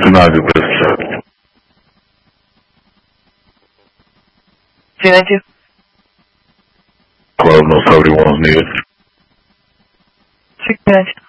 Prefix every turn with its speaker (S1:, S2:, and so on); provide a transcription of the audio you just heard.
S1: 290, please.
S2: 292.
S1: 12, no 71 is needed.
S2: 692.